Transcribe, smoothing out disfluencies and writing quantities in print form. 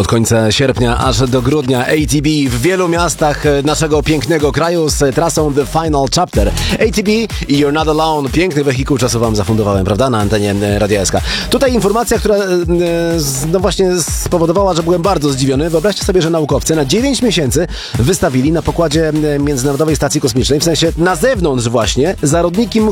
Od końca sierpnia aż do grudnia ATB w wielu miastach naszego pięknego kraju z trasą The Final Chapter. ATB i You're Not Alone. Piękny wehikuł czasu wam zafundowałem, prawda? Na antenie Radia SK. Tutaj informacja, która no właśnie spowodowała, że byłem bardzo zdziwiony. Wyobraźcie sobie, że naukowcy na 9 miesięcy wystawili na pokładzie Międzynarodowej Stacji Kosmicznej, w sensie na zewnątrz właśnie, zarodniki